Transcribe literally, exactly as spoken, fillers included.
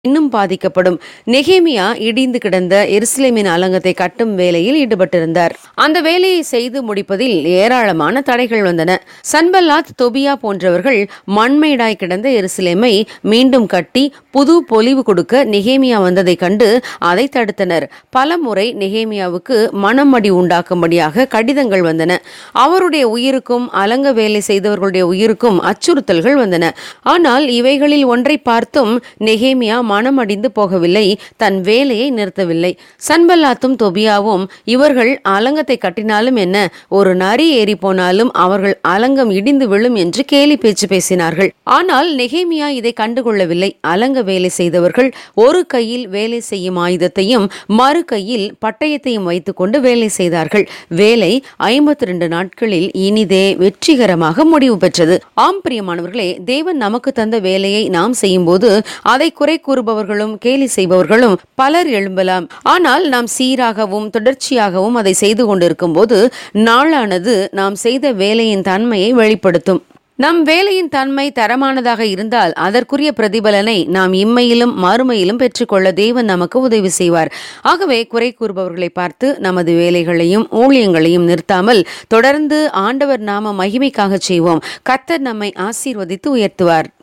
இன்னும் பாதிக்கப்படும். நெகேமியா இடிந்து கிடந்த எருசலேமின் அலங்கத்தை கட்டும் வேலையில் ஈடுபட்டிருந்தார். அந்த வேலையை செய்து முடிப்பதில் ஏராளமான தடைகள் வந்தன. சன்பல்லாத், தொபியா போன்றவர்கள் மண்மேடாய் கிடந்த எருசலேமை மீண்டும் கட்டி புது பொலிவு கொடுக்க நெகேமியா வந்ததை கண்டு அதை தடுத்தனர். பல முறை நெகேமியாவுக்கு மனமடி உண்டாக்கும்படியாக கடிதங்கள் வந்தன. அவருடைய உயிருக்கும் அலங்க வேலை செய்தவர்களுடைய உயிருக்கும் அச்சுறுத்தல்கள் வந்தன. ஆனால் இவைகளில் ஒன்றை பார்த்தும் நெகேமியா மனமடிந்து போகவில்லை, தன் வேலையை நிறுத்தவில்லை. சன்பல்லாத்தும் தொபியாவும் இவர்கள் அலங்கத்தை கட்டினாலும் என்ன, ஒரு நரி ஏறி போனாலும் அவர்கள் அலங்கம் இடிந்து விழும் என்று கேலி பேச்சு பேசினார்கள். ஆனால் நெகேமியா இதை கண்டுகொள்ளவில்லை. அலங்க வேலை செய்தவர்கள் ஒரு கையில் வேலை செய்யும் ஆயுதத்தையும் மறு கையில் பட்டயத்தையும் வைத்துக்கொண்டு வேலை செய்தார்கள். வேலை ஐம்பத்தி இரண்டு நாட்களில் இனிதே வெற்றிகரமாக முடிவு பெற்றது. ஆம் பிரியமானவர்களே, தேவன் நமக்கு தந்த வேலையை நாம் செய்யும் போது அதை குறை கூறுபவர்களும் கேலி செய்பவர்களும் பலர் எழும்பலாம். ஆனால் நாம் சீராகவும் தொடர்ச்சியாகவும் அதை செய்து கொண்டிருக்கும் போது நாளானது நாம் செய்த வேலையின் தன்மையை வெளிப்படுத்தும். நம் வேலையின் தன்மை தரமானதாக இருந்தால் அதற்குரிய பிரதிபலனை நாம் இம்மையிலும் மறுமையிலும் பெற்றுக்கொள்ள தேவன் நமக்கு உதவி செய்வார். ஆகவே குறை கூறுபவர்களை பார்த்து நமது வேலைகளையும் ஊழியங்களையும் நிறுத்தாமல் தொடர்ந்து ஆண்டவர் நாம மகிமைக்காக செய்வோம். கர்த்தர் நம்மை ஆசீர்வதித்து உயர்த்துவார்.